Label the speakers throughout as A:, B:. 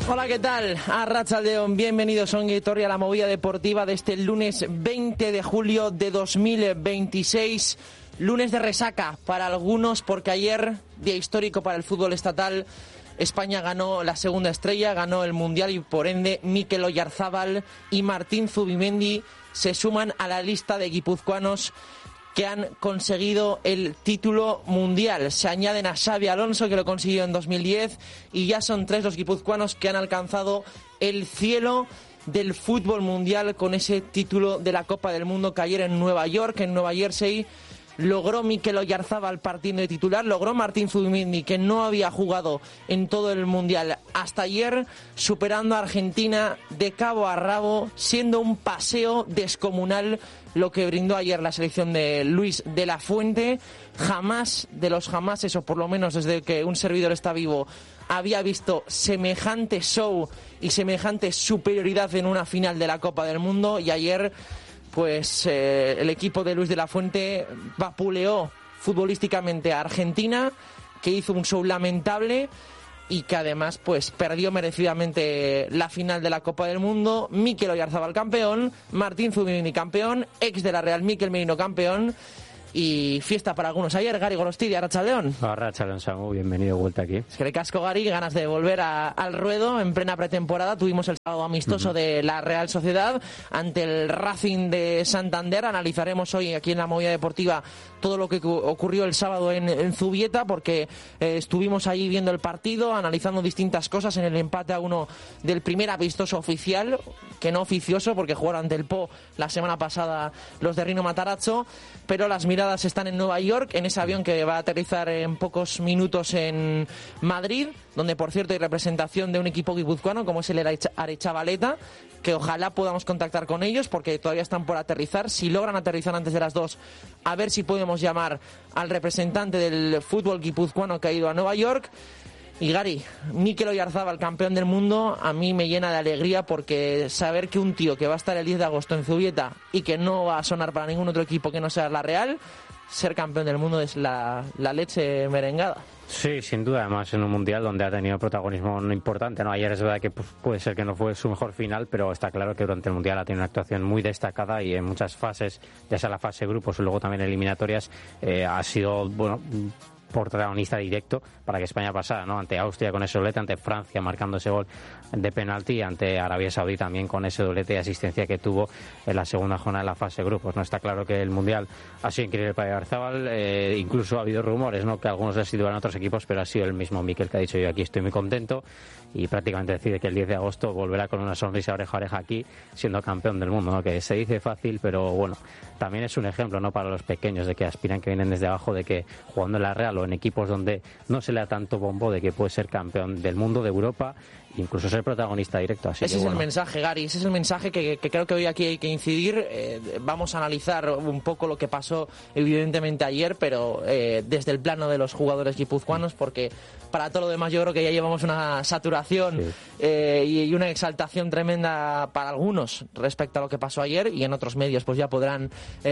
A: Hola, ¿qué tal? Arratsaldeon, bienvenidos a Ongi Etorri, a la movida deportiva de este lunes 20 de julio de 2026. Lunes de resaca para algunos porque ayer, día histórico para el fútbol estatal, España ganó la segunda estrella, ganó el Mundial y por ende Mikel Oyarzábal y Martín Zubimendi se suman a la lista de guipuzcoanos que han conseguido el título mundial. Se añaden a Xabi Alonso, que lo consiguió en 2010, y ya son 3 los guipuzcoanos que han alcanzado el cielo del fútbol mundial con ese título de la Copa del Mundo que ayer en Nueva York, en Nueva Jersey, logró Mikel Oyarzábal partiendo de titular, logró Martín Zubimendi, que no había jugado en todo el Mundial hasta ayer, superando a Argentina de cabo a rabo, siendo un paseo descomunal lo que brindó ayer la selección de Luis de la Fuente. Jamás de los jamases, o por lo menos desde que un servidor está vivo, había visto semejante show y semejante superioridad en una final de la Copa del Mundo, y ayer pues el equipo de Luis de la Fuente vapuleó futbolísticamente a Argentina, que hizo un show lamentable y que además pues perdió merecidamente la final de la Copa del Mundo. Mikel Oyarzábal campeón, Martín Zubimendi campeón, ex de la Real Mikel Merino campeón, y fiesta para algunos ayer. Gary Gorostidi, Arratsaldeon.
B: Arratsaldeon, Samu, bienvenido de vuelta aquí.
A: Es que le casco, Gary, ganas de volver al ruedo en plena pretemporada. Tuvimos el sábado amistoso de la Real Sociedad ante el Racing de Santander. Analizaremos hoy aquí en la movida deportiva todo lo que ocurrió el sábado en Zubieta, porque estuvimos ahí viendo el partido, analizando distintas cosas en el empate a 1 del primer amistoso oficial, que no oficioso, porque jugaron ante el Po la semana pasada los de Rino Matarazzo, pero las miradas están en Nueva York, en ese avión que va a aterrizar en pocos minutos en Madrid, donde por cierto hay representación de un equipo guipuzcoano como es el Arechavaleta, que ojalá podamos contactar con ellos porque todavía están por aterrizar. Si logran aterrizar antes de las 2, a ver si podemos llamar al representante del fútbol guipuzcoano que ha ido a Nueva York. Y Gary, Mikel Oyarzábal, campeón del mundo, a mí me llena de alegría, porque saber que un tío que va a estar el 10 de agosto en Zubieta y que no va a sonar para ningún otro equipo que no sea la Real, ser campeón del mundo es la leche merengada.
B: Sí, sin duda, además en un mundial donde ha tenido protagonismo importante, ¿no? Ayer es verdad que puede ser que no fue su mejor final, pero está claro que durante el mundial ha tenido una actuación muy destacada y en muchas fases, ya sea la fase grupos o luego también eliminatorias, ha sido, bueno, protagonista directo para que España pasara, ¿no? Ante Austria con ese doblete, ante Francia marcando ese gol de penalti, ante Arabia Saudí también con ese doblete de asistencia que tuvo en la segunda jornada de la fase de grupos, ¿no? Está claro que el mundial ha sido increíble para Oyarzábal, incluso ha habido rumores, ¿no?, que algunos les iban a otros equipos, pero ha sido el mismo Mikel que ha dicho: yo aquí estoy muy contento, y prácticamente decide que el 10 de agosto volverá con una sonrisa oreja a oreja aquí siendo campeón del mundo, ¿no? Que se dice fácil, pero bueno, también es un ejemplo, ¿no?, para los pequeños de que aspiran, que vienen desde abajo, de que jugando en la Real o en equipos donde no se le da tanto bombo, de que puede ser campeón del mundo, de Europa, incluso ser protagonista directo. Así
A: ese
B: que,
A: es
B: bueno,
A: el mensaje, Gary, ese es el mensaje que creo que hoy aquí hay que incidir. Vamos a analizar un poco lo que pasó evidentemente ayer, pero desde el plano de los jugadores guipuzcoanos, porque para todo lo demás yo creo que ya llevamos una saturación y una exaltación tremenda para algunos respecto a lo que pasó ayer, y en otros medios pues ya podrán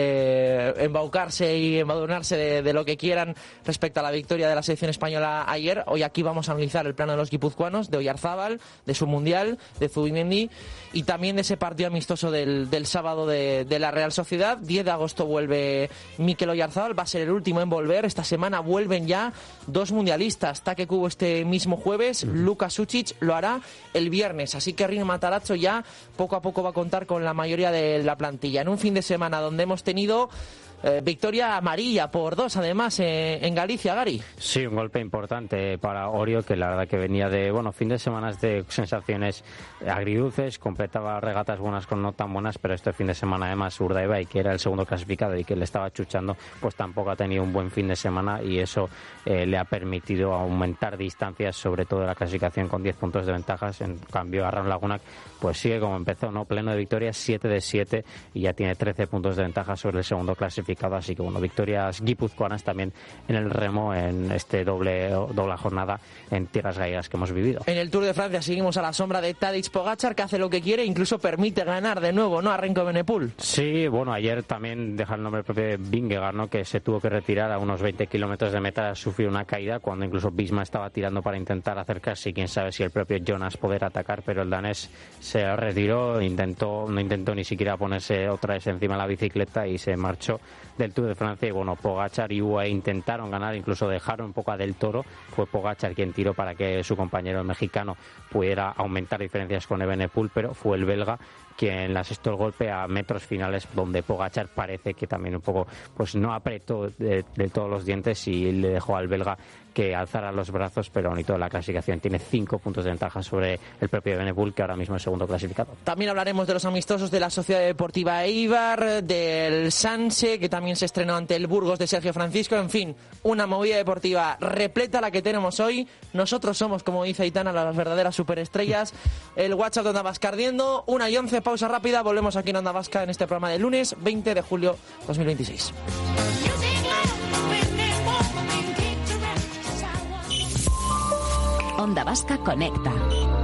A: embaucarse y embadurnarse de lo que quieran respecto a la victoria de la selección española ayer. Hoy aquí vamos a analizar el plano de los guipuzcoanos, de Oyarzábal, de su mundial, de Zubimendi, y también de ese partido amistoso del sábado de la Real Sociedad. 10 de agosto vuelve Mikel Oyarzábal, va a ser el último en volver. Esta semana vuelven ya 2 mundialistas. Take Kubo este mismo jueves, Luka Sučić lo hará el viernes, así que Rino Matarazzo ya poco a poco va a contar con la mayoría de la plantilla. En un fin de semana donde hemos tenido victoria amarilla por 2 además en Galicia, Gary.
B: Sí, un golpe importante para Orio, que la verdad que venía de, bueno, fin de semana de sensaciones agridulces, completaba regatas buenas con no tan buenas, pero este fin de semana además Urdaibai, que era el segundo clasificado y que le estaba chuchando, pues tampoco ha tenido un buen fin de semana, y eso le ha permitido aumentar distancias, sobre todo de la clasificación, con 10 puntos de ventajas. En cambio, Arran Lagunac pues sigue como empezó, ¿no?, pleno de victorias, 7 de 7, y ya tiene 13 puntos de ventaja sobre el segundo clasificado clasificado, así que bueno, victorias guipuzcoanas también en el remo en este doble jornada en tierras gallegas que hemos vivido.
A: En el Tour de Francia seguimos a la sombra de Tadej Pogačar, que hace lo que quiere, incluso permite ganar de nuevo, ¿no?, a Remco Evenepoel.
B: Sí, bueno, ayer también deja el nombre propio de Vingegaard, ¿no?, que se tuvo que retirar a unos 20 kilómetros de meta, sufrió una caída cuando incluso Visma estaba tirando para intentar acercarse, y quién sabe si el propio Jonas poder atacar, pero el danés se retiró, no intentó ni siquiera ponerse otra vez encima de la bicicleta y se marchó del Tour de Francia. Y bueno, Pogačar y UAE intentaron ganar, incluso dejaron un poco a Del Toro, fue Pogačar quien tiró para que su compañero el mexicano pudiera aumentar diferencias con Evenepoel, pero fue el belga quien le asestó el golpe a metros finales, donde Pogačar parece que también un poco pues no apretó de todos los dientes y le dejó al belga que alzara los brazos, pero bonito, la clasificación tiene 5 puntos de ventaja sobre el propio Evenepoel, que ahora mismo es segundo clasificado.
A: También hablaremos de los amistosos de la Sociedad Deportiva Eibar, del Sanse, que también se estrenó ante el Burgos de Sergio Francisco. En fin, una movida deportiva repleta la que tenemos hoy. Nosotros somos, como dice Aitana, las verdaderas superestrellas. El WhatsApp de Onda Vasca ardiendo, 1:11, pausa rápida, volvemos aquí en Onda Vasca en este programa de lunes 20 de julio 2026.
C: Onda Vasca conecta.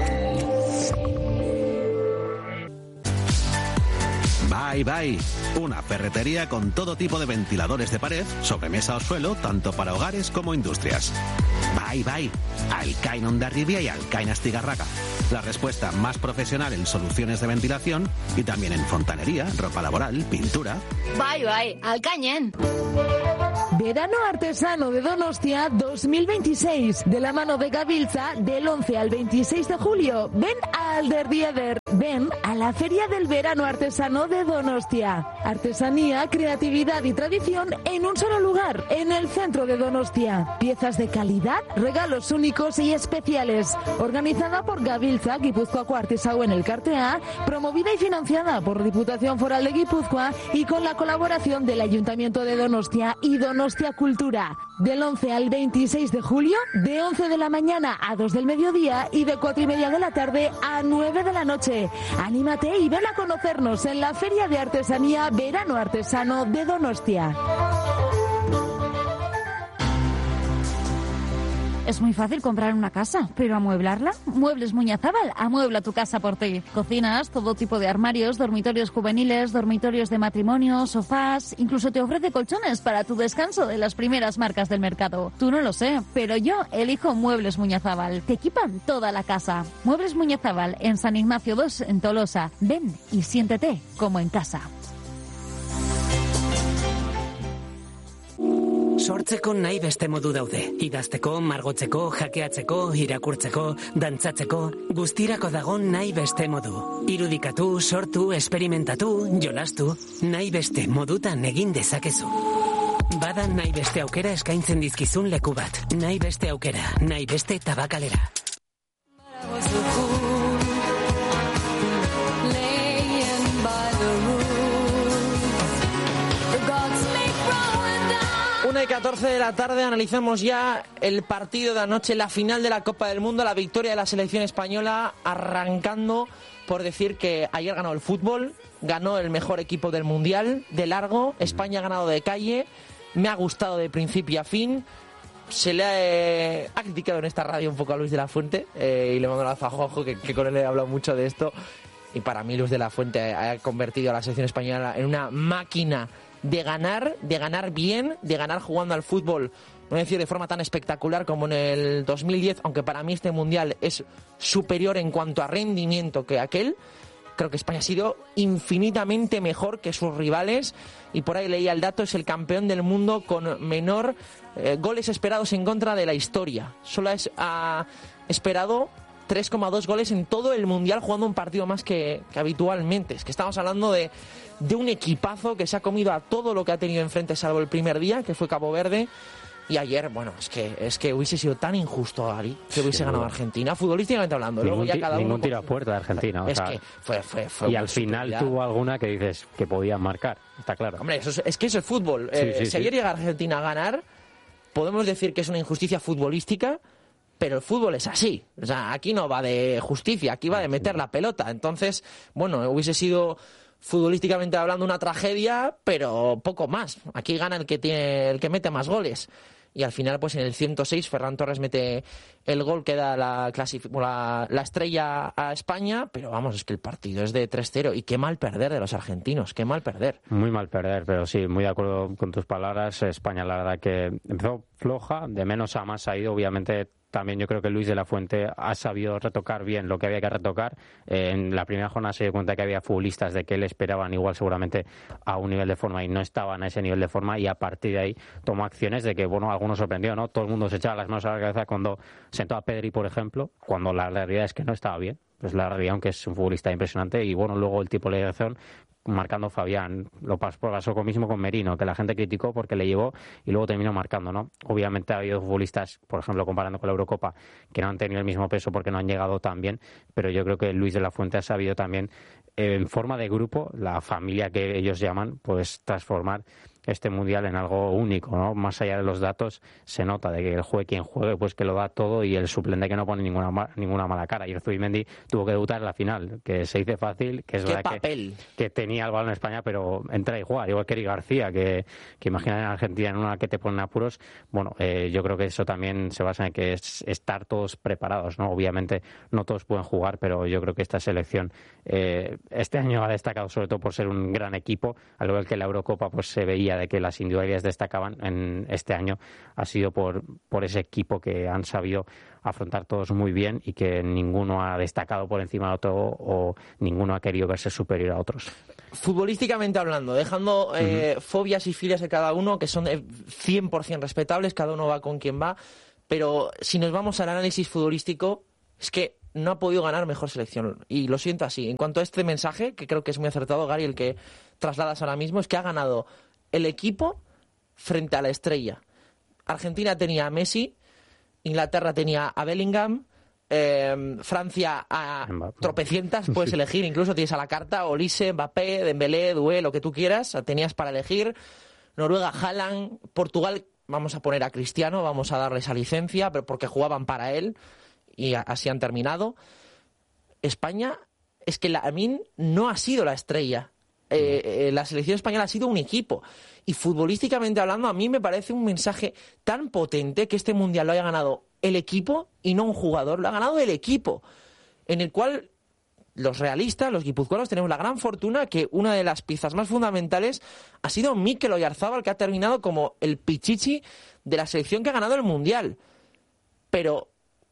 D: Bye, una ferretería con todo tipo de ventiladores de pared, sobremesa o suelo, tanto para hogares como industrias. Bye, Alcain Hondarribia y Alcain Astigarraga. La respuesta más profesional en soluciones de ventilación y también en fontanería, ropa laboral, pintura.
E: Bye, Alcañen.
F: Verano Artesano de Donostia 2026, de la mano de Gabiltza, del 11 al 26 de julio. Ven a Alderdieder, ven a la Feria del Verano Artesano de Donostia. Artesanía, creatividad y tradición en un solo lugar, en el centro de Donostia. Piezas de calidad, regalos únicos y especiales. Organizada por Gabiltza, Guipúzcoako Artesauen Elkartea, promovida y financiada por Diputación Foral de Guipúzcoa y con la colaboración del Ayuntamiento de Donostia y Donostia Cultura. Del 11 al 26 de julio, de 11 de la mañana a 2 del mediodía y de 4:30 de la tarde a 9 de la noche. Anímate y ven a conocernos en la Feria de Artesanía Verano Artesano de Donostia.
E: Es muy fácil comprar una casa, pero amueblarla. Muebles Muñazábal amuebla tu casa por ti. Cocinas, todo tipo de armarios, dormitorios juveniles, dormitorios de matrimonio, sofás. Incluso te ofrece colchones para tu descanso de las primeras marcas del mercado. Tú no lo sé, pero yo elijo Muebles Muñazábal. Te equipan toda la casa. Muebles Muñazábal en San Ignacio 2 en Tolosa. Ven y siéntete como en casa.
G: Sortzeko nahi beste modu daude. Idazteko, margotzeko, jakeatzeko, irakurtzeko, dantzatzeko, guztirako dago nahi beste modu. Irudikatu, sortu, esperimentatu, jolastu, nahi beste modutan egin dezakezu. Bada nahi beste aukera eskaintzen dizkizun leku bat. Nahi beste aukera, nahi beste tabakalera.
A: Una y 14 de la tarde, analizamos ya el partido de anoche, la final de la Copa del Mundo, la victoria de la selección española, arrancando por decir que ayer ganó el fútbol, ganó el mejor equipo del Mundial, de largo, España ha ganado de calle, me ha gustado de principio a fin. Se le ha criticado en esta radio un poco a Luis de la Fuente y le mando un abrazo a Juanjo, que con él he hablado mucho de esto. Y para mí Luis de la Fuente ha convertido a la selección española en una máquina de ganar bien, de ganar jugando al fútbol, no decir de forma tan espectacular como en el 2010, aunque para mí este Mundial es superior en cuanto a rendimiento que aquel. Creo que España ha sido infinitamente mejor que sus rivales y por ahí leía el dato, es el campeón del mundo con menor goles esperados en contra de la historia. Solo ha esperado 3,2 goles en todo el Mundial, jugando un partido más que habitualmente. Es que estamos hablando de un equipazo que se ha comido a todo lo que ha tenido enfrente, salvo el primer día, que fue Cabo Verde. Y ayer, bueno, es que hubiese sido tan injusto, Ari, que hubiese ganado Argentina, futbolísticamente hablando.
B: Ningún tiro a puerta de Argentina.
A: Es que fue
B: y al final tuvo alguna que dices que podía marcar, está claro.
A: Hombre, es que eso es fútbol. Si ayer llega Argentina a ganar, podemos decir que es una injusticia futbolística, pero el fútbol es así. O sea, aquí no va de justicia, aquí va de meter la pelota. Entonces, bueno, hubiese sido futbolísticamente hablando, una tragedia, pero poco más. Aquí gana el que mete más goles. Y al final, pues en el 106, Ferran Torres mete el gol que da la estrella a España, pero vamos, es que el partido es de 3-0 y qué mal perder de los argentinos, qué mal perder.
B: Muy mal perder, pero sí, muy de acuerdo con tus palabras. España, la verdad que empezó floja, de menos a más ha ido, obviamente. También yo creo que Luis de la Fuente ha sabido retocar bien lo que había que retocar. En la primera jornada se dio cuenta que había futbolistas de que él esperaban igual seguramente a un nivel de forma y no estaban a ese nivel de forma, y a partir de ahí tomó acciones de que, bueno, algunos sorprendió, ¿no? Todo el mundo se echaba las manos a la cabeza cuando sentó a Pedri, por ejemplo, cuando la realidad es que no estaba bien. Pues la realidad, aunque es un futbolista impresionante, y bueno, luego el tipo de dirección marcando Fabián, lo pasó lo mismo con Merino, que la gente criticó porque le llevó y luego terminó marcando, ¿no? Obviamente ha habido futbolistas, por ejemplo, comparando con la Eurocopa, que no han tenido el mismo peso porque no han llegado tan bien, pero yo creo que Luis de la Fuente ha sabido también, en forma de grupo, la familia que ellos llaman, pues transformar este mundial en algo único, ¿no? Más allá de los datos, se nota de que el juegue quien juegue, pues que lo da todo, y el suplente que no pone ninguna mala cara. Y el Zubimendi tuvo que debutar en la final, que se dice fácil, que es verdad que tenía el balón en España, pero entra y juega, igual que Eric García, que imagina en Argentina en una que te ponen apuros. Bueno, yo creo que eso también se basa en que es estar todos preparados, ¿no? Obviamente no todos pueden jugar, pero yo creo que esta selección este año ha destacado sobre todo por ser un gran equipo, al igual que la Eurocopa pues se veía de que las individualidades destacaban. En este año ha sido por ese equipo que han sabido afrontar todos muy bien y que ninguno ha destacado por encima de otro o ninguno ha querido verse superior a otros.
A: Futbolísticamente hablando, dejando fobias y filias de cada uno, que son 100% respetables, cada uno va con quien va, pero si nos vamos al análisis futbolístico, es que no ha podido ganar mejor selección, y lo siento así. En cuanto a este mensaje, que creo que es muy acertado, Gary, el que trasladas ahora mismo, es que ha ganado el equipo frente a la estrella. Argentina tenía a Messi, Inglaterra tenía a Bellingham, Francia a tropecientas, puedes elegir, incluso tienes a la carta Olise, Mbappé, Dembélé, Doué, lo que tú quieras, tenías para elegir. Noruega, Haaland. Portugal, vamos a poner a Cristiano, vamos a darle esa licencia, pero porque jugaban para él, y así han terminado. España, es que Lamine no ha sido la estrella. La selección española ha sido un equipo, y futbolísticamente hablando, a mí me parece un mensaje tan potente que este mundial lo haya ganado el equipo y no un jugador. Lo ha ganado el equipo, en el cual los realistas, los guipuzcoanos, tenemos la gran fortuna que una de las piezas más fundamentales ha sido Mikel Oyarzabal, que ha terminado como el pichichi de la selección que ha ganado el mundial. Pero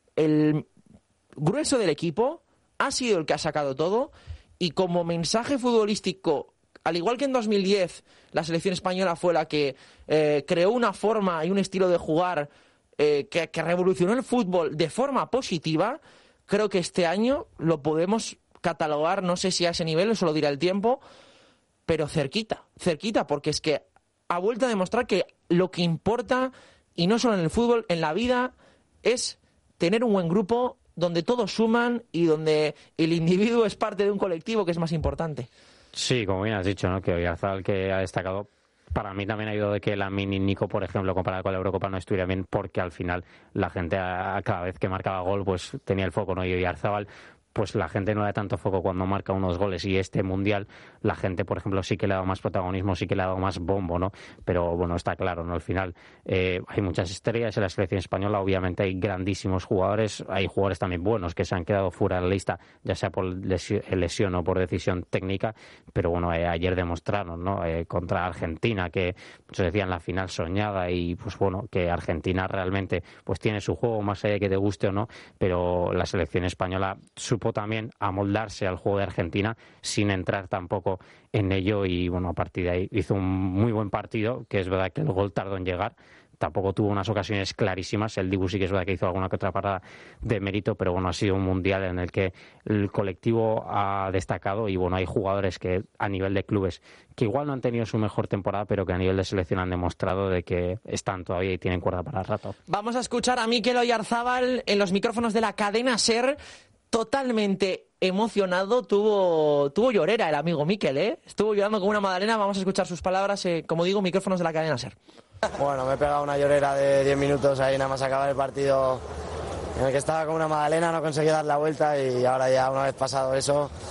A: el grueso del equipo ha sido el que ha sacado todo. Y como mensaje futbolístico, al igual que en 2010 la selección española fue la que creó una forma y un estilo de jugar que revolucionó el fútbol de forma positiva, creo que este año lo podemos catalogar, no sé si a ese nivel, eso lo dirá el tiempo, pero cerquita, porque es que ha vuelto a demostrar que lo que importa, y no solo en el fútbol, en la vida, es tener un buen grupo donde todos suman y donde el individuo es parte de un colectivo, que es más importante. Sí, como bien has dicho, ¿no? Que Oyarzabal, que ha destacado, para mí también ha ido de que Lamine y Nico, por ejemplo, comparado con la Eurocopa, no estuvieran bien, porque al final la gente cada vez que marcaba gol pues tenía el foco, ¿no? Y Oyarzabal, pues la gente no le da tanto foco cuando marca unos goles, y este mundial la gente, por ejemplo, sí que le ha dado más protagonismo, sí que le ha dado más bombo, ¿no? Pero bueno, está claro, ¿no? Al final hay muchas estrellas en la selección española, obviamente hay grandísimos jugadores, hay jugadores también buenos que se han quedado fuera de la lista, ya sea por lesión o por decisión técnica, pero bueno, ayer demostraron, ¿no? Contra Argentina, que se decía en la final soñada, y pues bueno, que Argentina realmente pues tiene su juego, más allá de que te guste o no, pero la selección española supo también amoldarse al juego de Argentina sin entrar tampoco en ello, y bueno, a partir de ahí hizo un muy buen partido, que es verdad que el gol tardó en llegar, tampoco tuvo unas ocasiones clarísimas, el Dibu sí que es verdad que hizo alguna que otra parada de mérito, pero bueno, ha sido un mundial en el que el colectivo ha destacado, y bueno, hay jugadores que a nivel de clubes que igual no han tenido su mejor temporada, pero que a nivel de selección han demostrado de que están todavía y tienen cuerda para el rato. Vamos a escuchar a Mikel Oyarzabal en los micrófonos de la cadena SER, totalmente emocionado. Tuvo llorera el amigo Mikel, estuvo llorando como una magdalena. Vamos a escuchar sus palabras, como digo, micrófonos de la cadena SER.
C: Bueno, me he pegado una llorera de 10 minutos ahí nada más acabar el partido, en el que estaba como una magdalena, no conseguí dar la vuelta, y ahora ya, una vez pasado eso,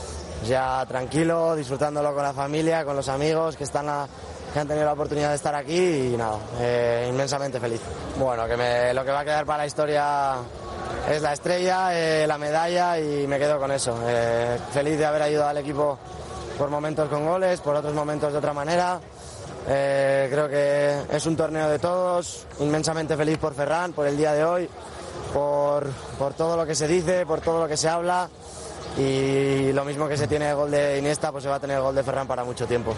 C: ya tranquilo, disfrutándolo con la familia, con los amigos que han tenido la oportunidad de estar aquí y nada, inmensamente feliz. Bueno, lo que va a quedar para la historia es la estrella, la medalla y me quedo con eso. Feliz de haber ayudado al equipo por momentos con goles, por otros momentos de otra manera. Creo que es un torneo de todos, inmensamente feliz por Ferran, por el día de hoy, por todo lo que se dice, por todo lo que se habla. Y lo mismo que se tiene el gol de Iniesta, pues se va a tener el gol de Ferran para mucho tiempo.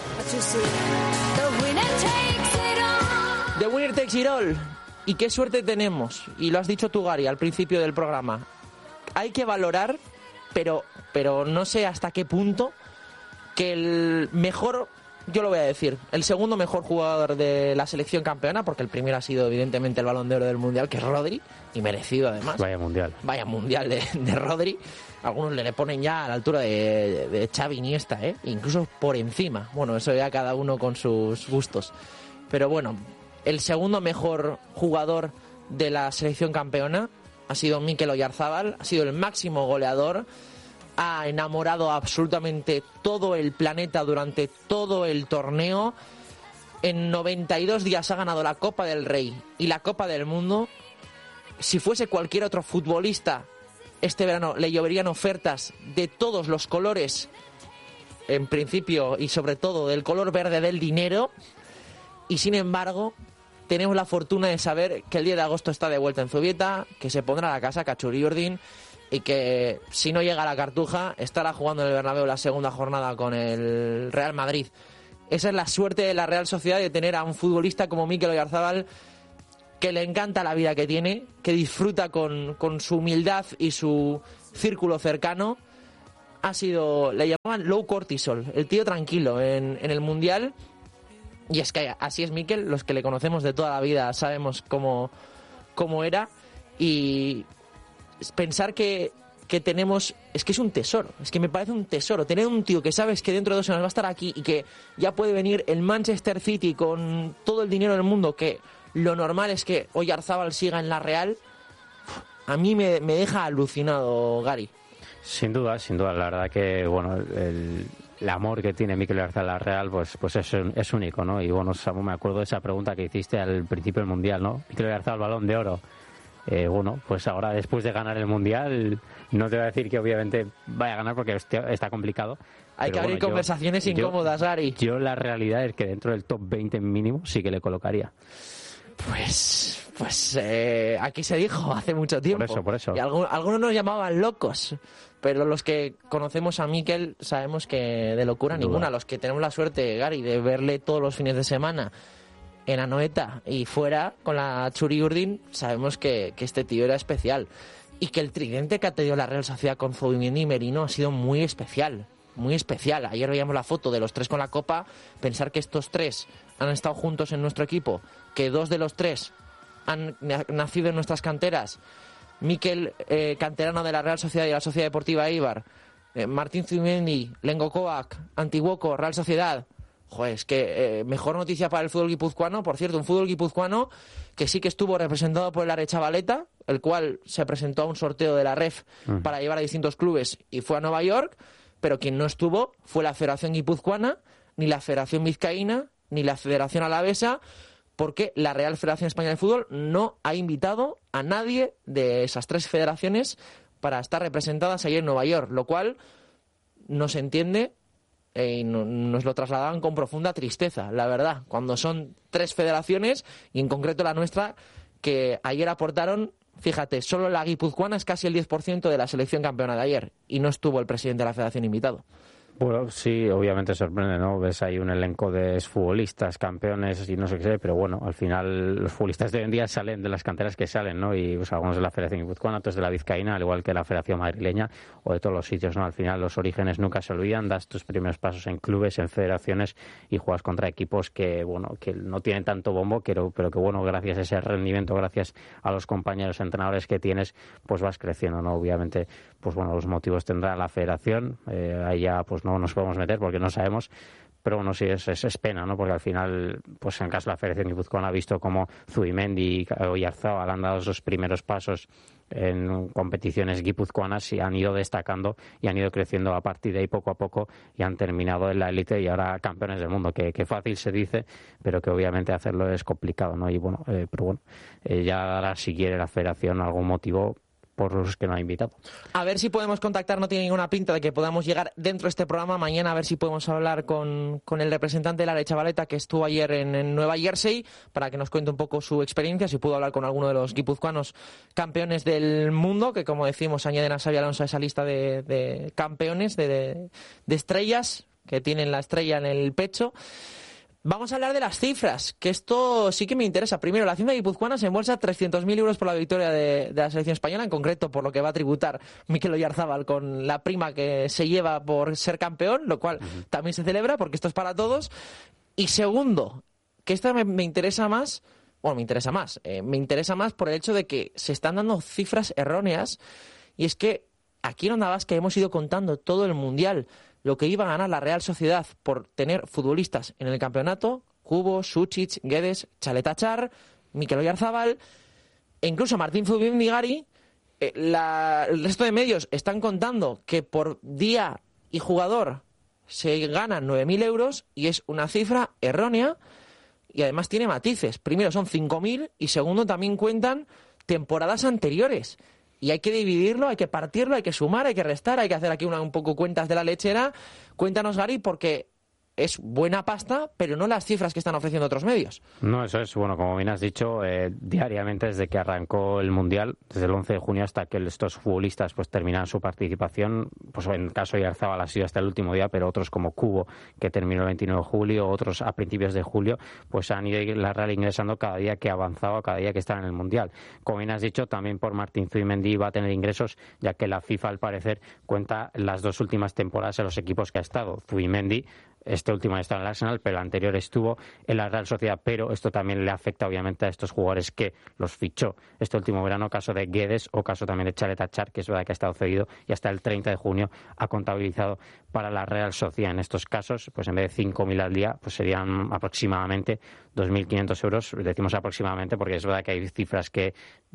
A: The winner takes it all. Y qué suerte tenemos, y lo has dicho tú, Gary, al principio del programa. Hay que valorar, pero no sé hasta qué punto, que el mejor, yo lo voy a decir, el segundo mejor jugador de la selección campeona, porque el primero ha sido evidentemente el Balón de Oro del Mundial, que es Rodri, y merecido además. Vaya mundial de Rodri. Algunos le ponen ya a la altura de Xavi, Iniesta, incluso por encima. Bueno, eso ya cada uno con sus gustos. Pero bueno, el segundo mejor jugador de la selección campeona ha sido Mikel Oyarzabal, ha sido el máximo goleador, ha enamorado a absolutamente todo el planeta durante todo el torneo. En 92 días ha ganado la Copa del Rey y la Copa del Mundo. Si fuese cualquier otro futbolista, este verano le lloverían ofertas de todos los colores, en principio y sobre todo del color verde del dinero, y sin embargo tenemos la fortuna de saber que el 10 de agosto está de vuelta en Zubieta, que se pondrá a la casa Cachuri Urdin y que si no llega a la Cartuja estará jugando en el Bernabéu la segunda jornada con el Real Madrid. Esa es la suerte de la Real Sociedad, de tener a un futbolista como Mikel Oyarzabal, que le encanta la vida que tiene, que disfruta con su humildad y su círculo cercano. Le llamaban low cortisol, el tío tranquilo en el Mundial. Y es que así es Mikel, los que le conocemos de toda la vida sabemos cómo era. Y pensar que tenemos, es que es un tesoro, es que me parece un tesoro tener un tío que sabes que dentro de 2 semanas va a estar aquí y que ya puede venir el Manchester City con todo el dinero del mundo, que lo normal es que Oyarzabal siga en la Real. A mí me deja alucinado, Gary.
B: Sin duda, la verdad que bueno, el amor que tiene Mikel Oyarzabal a la Real pues es único, ¿no? Y bueno, Samu, me acuerdo de esa pregunta que hiciste al principio del Mundial, ¿no? Mikel Oyarzabal, Balón de Oro. Bueno, pues ahora después de ganar el Mundial, no te voy a decir que obviamente vaya a ganar porque está complicado.
A: Hay que abrir conversaciones incómodas, Gary.
B: Yo la realidad es que dentro del top 20 mínimo sí que le colocaría.
A: Pues aquí se dijo hace mucho tiempo.
B: Por eso.
A: Y algunos nos llamaban locos, pero los que conocemos a Mikel sabemos que de locura ninguna. Los que tenemos la suerte, Gary, de verle todos los fines de semana en Anoeta y fuera con la Txuri Urdin, sabemos que este tío era especial. Y que el tridente que ha tenido la Real Sociedad con Zubimendi y Merino ha sido muy especial. Muy especial. Ayer veíamos la foto de los 3 con la Copa. Pensar que estos 3 han estado juntos en nuestro equipo, que 2 de los 3 han nacido en nuestras canteras. Mikel, canterano de la Real Sociedad y la Sociedad Deportiva Eibar. Martín Zubimendi, Lengo Kovac, Antiguoco, Real Sociedad. Joder, es que mejor noticia para el fútbol guipuzcoano. Por cierto, un fútbol guipuzcoano que sí que estuvo representado por el Aretxabaleta, el cual se presentó a un sorteo de la REF para llevar a distintos clubes y fue a Nueva York. Pero quien no estuvo fue la Federación Guipuzcoana, ni la Federación Vizcaína, ni la Federación Alavesa, porque la Real Federación Española de Fútbol no ha invitado a nadie de esas 3 federaciones para estar representadas allí en Nueva York, lo cual no se entiende y nos lo trasladaban con profunda tristeza, la verdad, cuando son 3 federaciones, y en concreto la nuestra, que ayer aportaron. Fíjate, solo la guipuzcoana es casi el 10% de la selección campeona de ayer y no estuvo el presidente de la federación invitado.
B: Bueno, sí, obviamente sorprende, ¿no? Ves ahí un elenco de futbolistas, campeones y no sé qué, pero bueno, al final los futbolistas de hoy en día salen de las canteras que salen, ¿no? Y pues, algunos de la Federación Guipuzcoana, otros de la Vizcaína, al igual que la Federación Madrileña o de todos los sitios, ¿no? Al final los orígenes nunca se olvidan, das tus primeros pasos en clubes, en federaciones y juegas contra equipos que, bueno, que no tienen tanto bombo, pero que, bueno, gracias a ese rendimiento, gracias a los compañeros entrenadores que tienes, pues vas creciendo, ¿no? Obviamente, pues bueno, los motivos tendrá la Federación, ahí ya, pues no nos podemos meter porque no sabemos, pero bueno, sí, es pena, ¿no? Porque al final, pues en el caso de la Federación Guipuzcoana ha visto como Zubimendi y Oyarzabal han dado esos primeros pasos en competiciones guipuzcoanas y han ido destacando y han ido creciendo a partir de ahí poco a poco y han terminado en la élite y ahora campeones del mundo, que fácil se dice, pero que obviamente hacerlo es complicado, ¿no? Y bueno, pero bueno, ya ahora si quiere la Federación algún motivo por los que no ha invitado.
A: A ver si podemos contactar, no tiene ninguna pinta de que podamos llegar dentro de este programa. Mañana a ver si podemos hablar con el representante de la Chavaleta que estuvo ayer en Nueva Jersey para que nos cuente un poco su experiencia, si pudo hablar con alguno de los guipuzcoanos campeones del mundo, que como decimos añaden a Xabi Alonso a esa lista de campeones, de estrellas, que tienen la estrella en el pecho. Vamos a hablar de las cifras, que esto sí que me interesa. Primero, la Hacienda guipuzcoana se embolsa 300.000 euros por la victoria de la selección española, en concreto por lo que va a tributar Mikel Oyarzabal con la prima que se lleva por ser campeón, lo cual también se celebra porque esto es para todos. Y segundo, que esto me interesa más, me interesa más por el hecho de que se están dando cifras erróneas, y es que aquí en Onda Vasca hemos ido contando todo el Mundial lo que iba a ganar la Real Sociedad por tener futbolistas en el campeonato: Kubo, Sučić, Guedes, Chaletachar, Mikel Oyarzabal e incluso Martín Zubimendi. El resto de medios están contando que por día y jugador se ganan 9.000 euros y es una cifra errónea y además tiene matices. Primero son 5.000 y segundo también cuentan temporadas anteriores. Y hay que dividirlo, hay que partirlo, hay que sumar, hay que restar, hay que hacer aquí un poco cuentas de la lechera. Cuéntanos, Gary, porque es buena pasta, pero no las cifras que están ofreciendo otros medios.
B: No, eso es, bueno, como bien has dicho, diariamente desde que arrancó el Mundial, desde el 11 de junio hasta que estos futbolistas pues terminan su participación, pues en el caso de Oyarzabal ha sido hasta el último día, pero otros como Kubo, que terminó el 29 de julio, otros a principios de julio, pues han ido la Real ingresando cada día que avanzaba, cada día que estaba en el Mundial. Como bien has dicho, también por Martín Zubimendi va a tener ingresos, ya que la FIFA al parecer cuenta las 2 últimas temporadas en los equipos que ha estado. Zubimendi este último ha estado en el Arsenal, pero el anterior estuvo en la Real Sociedad, pero esto también le afecta obviamente a estos jugadores que los fichó este último verano, caso de Guedes o caso también de Chaletachar, que es verdad que ha estado cedido y hasta el 30 de junio ha contabilizado para la Real Sociedad. En estos casos, pues en vez de 5.000 al día, pues serían aproximadamente 2.500 euros, decimos aproximadamente porque es verdad que hay cifras que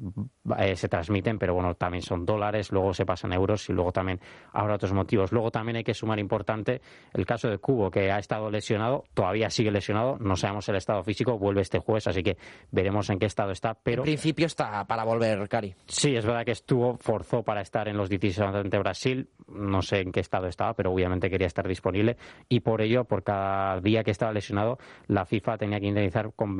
B: se transmiten, pero bueno, también son dólares, luego se pasan euros y luego también habrá otros motivos. Luego también hay que sumar importante el caso de Kubo, que ha estado lesionado, todavía sigue lesionado, no sabemos el estado físico, vuelve este jueves, así que veremos en qué estado está, pero...
A: En principio está para volver, Cari.
B: Sí, es verdad que forzó para estar en los 16 ante Brasil, no sé en qué estado estaba, pero obviamente quería estar disponible y por ello, por cada día que estaba lesionado, la FIFA tenía que indemnizar con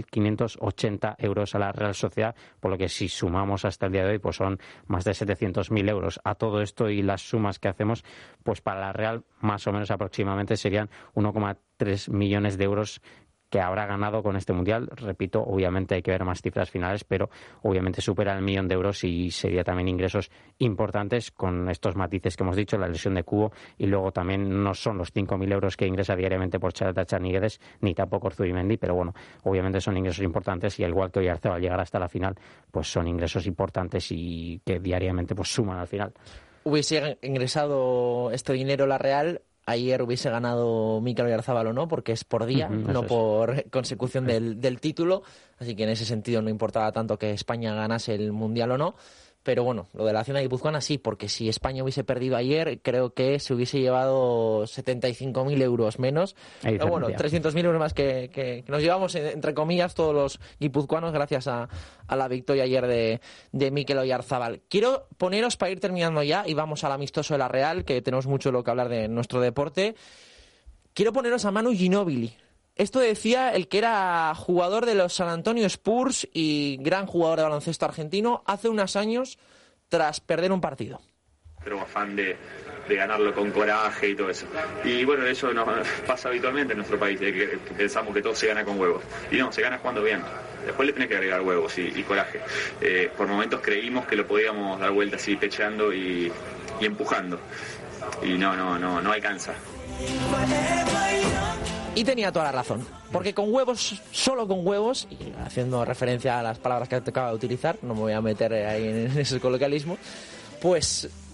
B: 20.580 euros a la Real Sociedad, por lo que si sumamos hasta el día de hoy, pues son más de 700.000 euros. A todo esto y las sumas que hacemos, pues para la Real más o menos aproximadamente serían 1,3 millones de euros que habrá ganado con este Mundial. Repito, obviamente hay que ver más cifras finales, pero obviamente supera el 1.000.000 de euros y sería también ingresos importantes con estos matices que hemos dicho, la lesión de Kubo, y luego también no son los 5.000 euros que ingresa diariamente por Chaletachar ni Guedes, ni tampoco Zubimendi, pero bueno, obviamente son ingresos importantes y al igual que Oyarzabal al llegar hasta la final, pues son ingresos importantes y que diariamente pues suman al final.
A: Hubiese ingresado este dinero la Real, ayer hubiese ganado Mikel Oyarzabal o no, porque es por día, no por consecución del título, así que en ese sentido no importaba tanto que España ganase el Mundial o no. Pero bueno, lo de la Hacienda guipuzcoana sí, porque si España hubiese perdido ayer, creo que se hubiese llevado 75.000 euros menos. Pero bueno, 300.000 euros más que nos llevamos, entre comillas, todos los guipuzcoanos gracias a la victoria ayer de Mikel Oyarzabal. Quiero poneros, para ir terminando ya, y vamos al amistoso de la Real, que tenemos mucho lo que hablar de nuestro deporte, quiero poneros a Manu Ginóbili. Esto decía el que era jugador de los San Antonio Spurs y gran jugador de baloncesto argentino hace unos años tras perder un partido.
H: Pero afán de ganarlo con coraje y todo eso. Y bueno, eso nos pasa habitualmente en nuestro país, de que pensamos que todo se gana con huevos. Y no, se gana jugando bien. Después le tenés que agregar huevos y coraje. Por momentos creímos que lo podíamos dar vuelta así, pechando y empujando. Y no alcanza.
A: Y tenía toda la razón, porque con huevos, solo con huevos, y haciendo referencia a las palabras que te acabo de utilizar, no me voy a meter ahí en ese coloquialismo, pues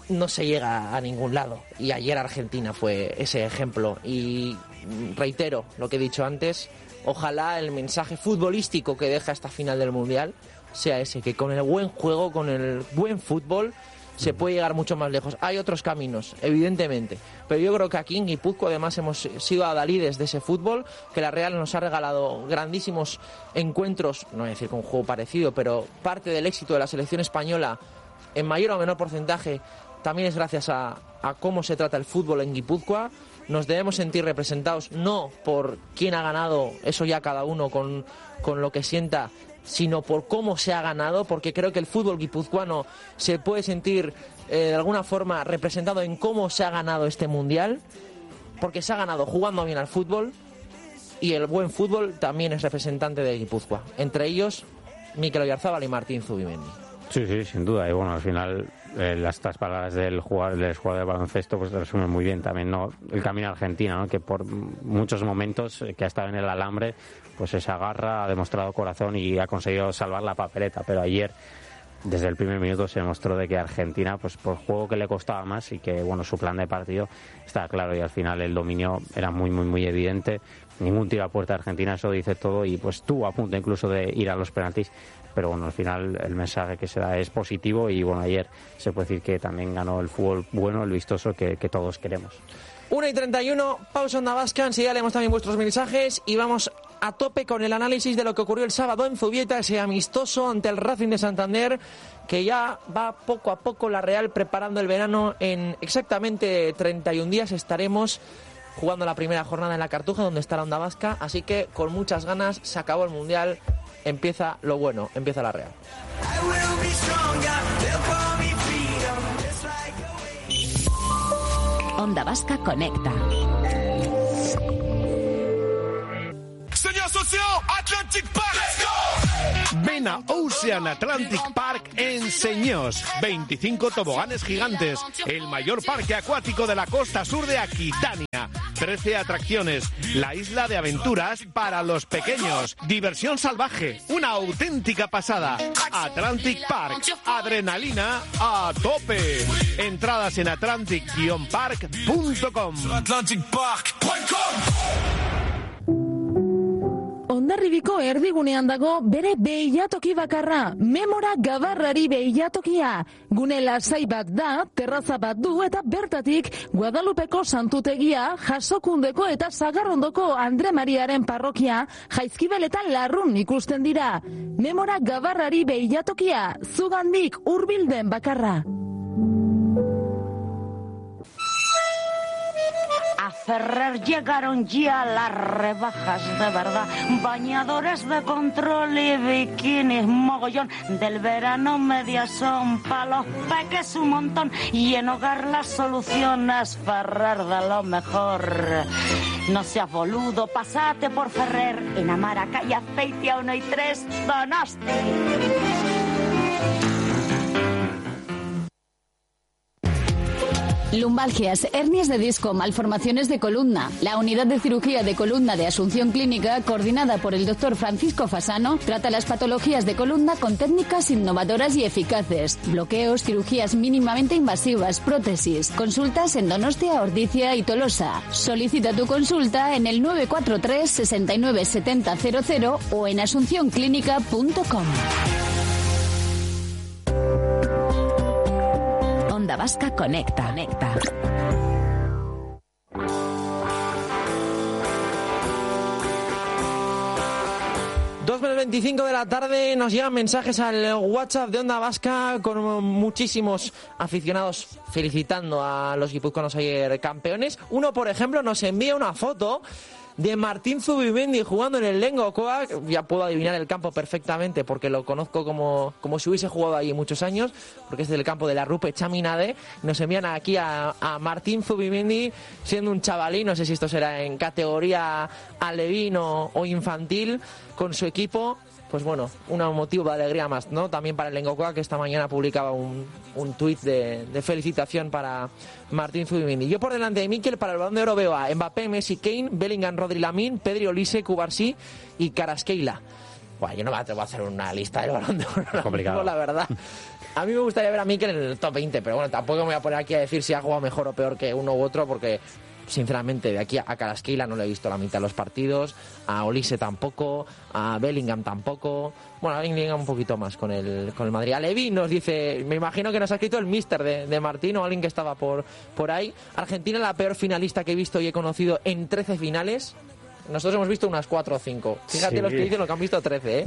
A: no se llega a ningún lado. Y ayer Argentina fue ese ejemplo. Y reitero lo que he dicho antes, ojalá el mensaje futbolístico que deja esta final del Mundial sea ese, que con el buen juego, con el buen fútbol, se puede llegar mucho más lejos. Hay otros caminos, evidentemente, pero yo creo que aquí en Guipúzcoa además hemos sido adalides de ese fútbol, que la Real nos ha regalado grandísimos encuentros, no voy a decir con un juego parecido, pero parte del éxito de la selección española, en mayor o menor porcentaje, también es gracias a cómo se trata el fútbol en Guipúzcoa. Nos debemos sentir representados no por quién ha ganado, eso ya cada uno con lo que sienta, sino por cómo se ha ganado, porque creo que el fútbol guipuzcoano se puede sentir de alguna forma representado en cómo se ha ganado este Mundial, porque se ha ganado jugando bien al fútbol, y el buen fútbol también es representante de Guipúzcoa, entre ellos Mikel Oyarzabal y Martín Zubimendi.
B: Sí, sin duda. Y bueno, al final estas palabras del jugador de baloncesto pues resumen muy bien también, ¿no?, el camino a Argentina, ¿no?, que por muchos momentos que ha estado en el alambre, pues esa garra, ha demostrado corazón y ha conseguido salvar la papeleta. Pero ayer, desde el primer minuto, se demostró de que Argentina, pues por juego que le costaba más, y que bueno, su plan de partido estaba claro, y al final el dominio era muy evidente. Ningún tiro a puerta de Argentina, eso dice todo, y pues estuvo a punto incluso de ir a los penaltis. Pero bueno, al final el mensaje que se da es positivo, y bueno, ayer se puede decir que también ganó el fútbol bueno, el vistoso que todos queremos.
A: 1:31, pausa Onda Vasca, enseguida leemos también vuestros mensajes y vamos a tope con el análisis de lo que ocurrió el sábado en Zubieta, ese amistoso ante el Racing de Santander, que ya va poco a poco la Real preparando el verano. En exactamente 31 días estaremos jugando la primera jornada en la Cartuja, donde está la Onda Vasca, así que con muchas ganas. Se acabó el Mundial, empieza lo bueno, empieza la Real.
I: Onda Vasca conecta.
J: Señor socio, Atlantic Park. Let's go. Ven a Ocean Atlantic Park en Señós. 25 toboganes gigantes, el mayor parque acuático de la costa sur de Aquitania. 13 atracciones, la isla de aventuras para los pequeños, diversión salvaje, una auténtica pasada. Atlantic Park, adrenalina a tope. Entradas en atlantic-park.com.
F: Hondarribiko erdigunean dago bere behilatoki bakarra, Memora Gabarrari behilatokia. Gune lasai bat da, terraza bat du eta bertatik Guadalupeko santutegia, Jasokundeko eta Sagarrondoko Andre Mariaren parrokia, Jaizkibel eta Larrun ikusten dira. Memora Gabarrari behilatokia, zugandik hurbilden bakarra.
K: A Ferrer llegaron ya las rebajas de verdad. Bañadores de control y bikinis mogollón. Del verano medias son pa' los peques un montón. Y en hogar las soluciones Ferrer de lo mejor. No seas boludo, pasate por Ferrer. En Amara, calle Azpeitia 1 y 3, Donosti.
I: Lumbalgias, hernias de disco, malformaciones de columna. La unidad de cirugía de columna de Asunción Clínica, coordinada por el doctor Francisco Fasano, trata las patologías de columna con técnicas innovadoras y eficaces. Bloqueos, cirugías mínimamente invasivas, prótesis. Consultas en Donostia, Ordizia y Tolosa. Solicita tu consulta en el 943 69 70 00 o en asuncionclínica.com. Onda Vasca conecta.
A: 2:25 de la tarde, nos llegan mensajes al WhatsApp de Onda Vasca con muchísimos aficionados felicitando a los guipuzcoanos ayer campeones. Uno, por ejemplo, nos envía una foto de Martín Zubimendi jugando en el Lengokoa. Ya puedo adivinar el campo perfectamente porque lo conozco como si hubiese jugado ahí muchos años, porque es del campo de la Rupe Chaminade. Nos envían aquí a Martín Zubimendi siendo un chavalín, no sé si esto será en categoría alevín o infantil, con su equipo. Pues bueno, un motivo de alegría más, ¿no? También para el Lengokoa, que esta mañana publicaba un tuit de felicitación para Martín Zubimendi. Yo por delante de Mikel, para el Balón de Oro veo a Mbappé, Messi, Kane, Bellingham, Rodri, Lamine, Pedri, Olise, Cubarsí y Carasqueila. Bueno, yo no me atrevo a hacer una lista del Balón de Oro,
B: complicado,
A: la verdad. A mí me gustaría ver a Mikel en el top 20, pero bueno, tampoco me voy a poner aquí a decir si ha jugado mejor o peor que uno u otro, porque sinceramente de aquí a Kvaratskhelia no le he visto la mitad de los partidos, a Olise tampoco, a Bellingham tampoco, bueno, a Bellingham un poquito más con el Madrid. A Levi nos dice, me imagino que nos ha escrito el míster de Martín o alguien que estaba por ahí. Argentina, la peor finalista que he visto y he conocido en 13 finales. Nosotros hemos visto unas 4 o 5. Fíjate sí. Los que dicen lo que han visto 13,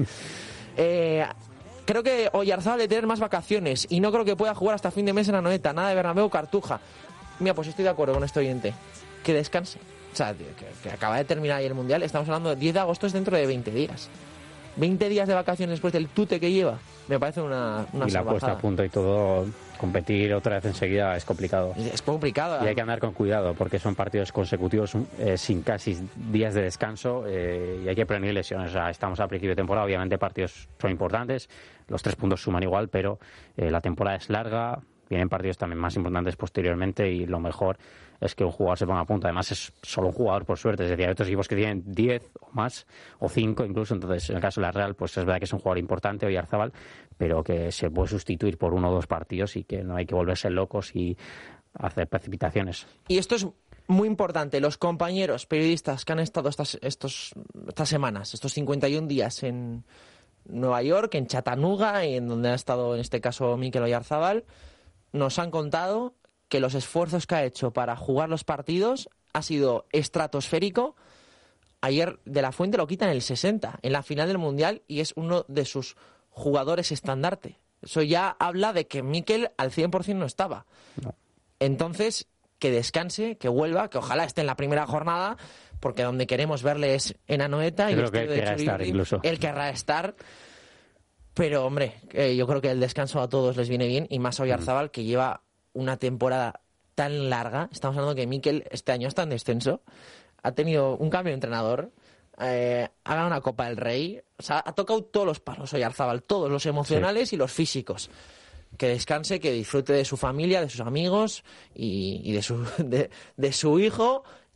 A: Creo que Oyarzábal debe tener más vacaciones y no creo que pueda jugar hasta fin de mes en Anoeta. Nada de Bernabéu, Cartuja. Mira, pues estoy de acuerdo con este oyente. Que descanse. O sea, que acaba de terminar ahí el Mundial. Estamos hablando de 10 de agosto, es dentro de 20 días. 20 días de vacaciones después del tute que lleva. Me parece una
B: y la puesta a punto y todo, competir otra vez enseguida es complicado.
A: Es complicado.
B: Y hay que andar con cuidado porque son partidos consecutivos sin casi días de descanso y hay que prevenir lesiones. O sea, estamos a principio de temporada, obviamente partidos son importantes, los 3 puntos suman igual, pero la temporada es larga, vienen partidos también más importantes posteriormente y lo mejor es que un jugador se ponga a punto. Además es solo un jugador por suerte, es decir, hay otros equipos que tienen 10 o más, o 5 incluso, entonces en el caso de la Real pues es verdad que es un jugador importante, Oyarzábal, pero que se puede sustituir por 1 o 2 partidos y que no hay que volverse locos y hacer precipitaciones.
A: Y esto es muy importante, los compañeros periodistas que han estado estas semanas, estos 51 días en Nueva York, en Chattanooga, y en donde ha estado en este caso Mikel Oyarzábal, nos han contado que los esfuerzos que ha hecho para jugar los partidos ha sido estratosférico. Ayer De La Fuente lo quita en el 60, en la final del Mundial, y es uno de sus jugadores estandarte. Eso ya habla de que Mikel al 100% no estaba. No. Entonces, que descanse, que vuelva, que ojalá esté en la primera jornada, porque donde queremos verle es en Anoeta.
B: Yo creo que él querrá estar incluso.
A: Él querrá estar. Pero, hombre, yo creo que el descanso a todos les viene bien, y más a Oyarzábal, que lleva una temporada tan larga. Estamos hablando que Mikel este año está en descenso, ha tenido un cambio de entrenador, ha ganado una Copa del Rey, o sea, ha tocado todos los palos Oyarzábal, todos los emocionales y los físicos. Que descanse, que disfrute de su familia, de sus amigos y de su hijo.